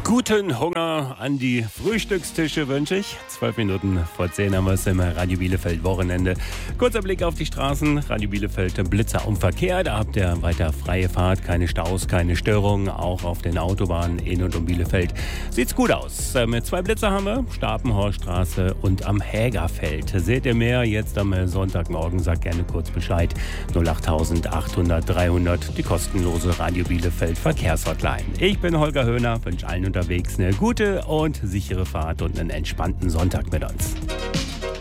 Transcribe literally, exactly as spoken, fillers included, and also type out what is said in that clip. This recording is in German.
Guten Hunger an die Frühstückstische wünsche ich. Zwölf Minuten vor zehn haben wir es im Radio Bielefeld Wochenende. Kurzer Blick auf die Straßen. Radio Bielefeld Blitzer um Verkehr. Da habt ihr weiter freie Fahrt, keine Staus, keine Störungen. Auch auf den Autobahnen in und um Bielefeld sieht's gut aus. Mit zwei Blitzer haben wir Stapenhorststraße und am Hägerfeld. Seht ihr mehr jetzt am Sonntagmorgen? Sagt gerne kurz Bescheid. null acht achthundert dreihundert, die kostenlose Radio Bielefeld Verkehrshotline. Ich bin Holger Höhner, wünsche allen unterwegs eine gute und sichere Fahrt und einen entspannten Sonntag mit uns.